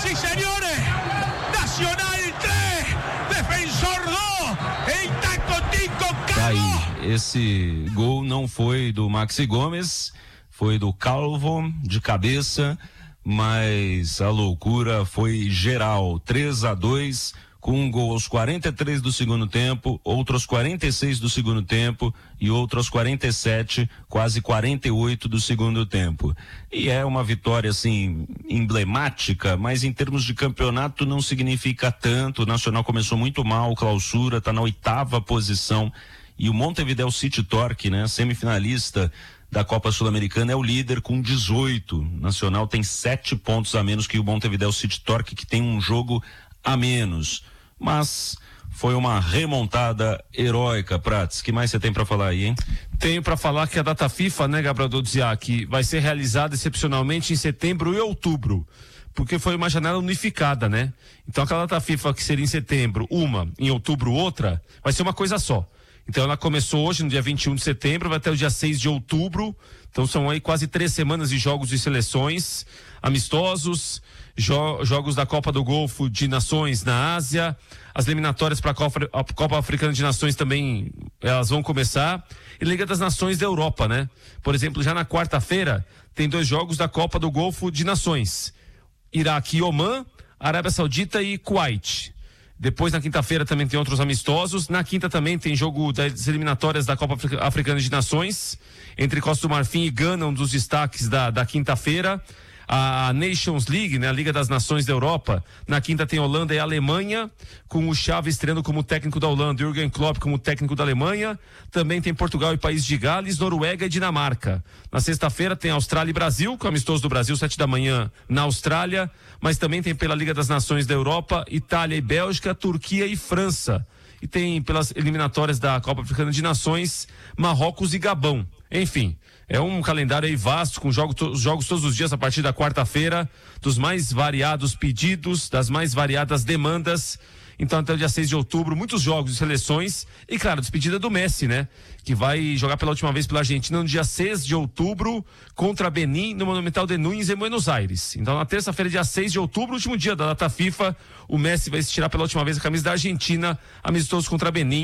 Sí, señores. Nacional 3, Defensor 2. Eita, Cotico, Tá aí, esse gol não foi do Maxi Gomes, foi do Calvo de cabeça, mas a loucura foi geral. 3-2, com um gol aos 43 do segundo tempo, outro aos 46 do segundo tempo e outro aos 47, quase 48 do segundo tempo. E é uma vitória assim emblemática, mas em termos de campeonato não significa tanto. O Nacional começou muito mal, clausura, está na 8ª posição, e o Montevideo City Torque, né, semifinalista da Copa Sul-Americana, é o líder com 18. Nacional tem 7 pontos a menos que o Montevideo City Torque, que tem um jogo a menos, mas foi uma remontada heróica. Prats, que mais você tem para falar aí, hein? Tenho para falar que a data FIFA, né, Gabriel Dudziak, vai ser realizada excepcionalmente em setembro e outubro, porque foi uma janela unificada, né? Então aquela data FIFA que seria em setembro, uma, em outubro outra, vai ser uma coisa só. Então ela começou hoje no dia 21 de setembro, vai até o dia 6 de outubro, então são aí quase 3 semanas de jogos de seleções, amistosos, jogos da Copa do Golfo de Nações na Ásia, as eliminatórias para a Copa Africana de Nações também, elas vão começar, e Liga das Nações da Europa, né? Por exemplo, já na quarta-feira tem 2 jogos da Copa do Golfo de Nações, Iraque e Omã, Arábia Saudita e Kuwait. Depois, na quinta-feira, também tem outros amistosos. Na quinta também tem jogo das eliminatórias da Copa Africana de Nações, entre Costa do Marfim e Gana, um dos destaques da quinta-feira. A Nations League, né, a Liga das Nações da Europa. Na quinta tem Holanda e Alemanha, com o Xavi estreando como técnico da Holanda, Jürgen Klopp como técnico da Alemanha. Também tem Portugal e País de Gales, Noruega e Dinamarca. Na sexta-feira tem Austrália e Brasil, com o amistoso do Brasil, 7 da manhã na Austrália. Mas também tem pela Liga das Nações da Europa, Itália e Bélgica, Turquia e França. E tem pelas eliminatórias da Copa Africana de Nações, Marrocos e Gabão. Enfim, é um calendário aí vasto, com jogos todos os dias a partir da quarta-feira, dos mais variados pedidos, das mais variadas demandas. Então até o dia 6 de outubro, muitos jogos de seleções e, claro, despedida do Messi, né? Que vai jogar pela última vez pela Argentina no dia 6 de outubro contra Benin no Monumental de Núñez em Buenos Aires. Então na terça-feira, dia 6 de outubro, último dia da data FIFA, o Messi vai se tirar pela última vez a camisa da Argentina, amistoso contra Benin.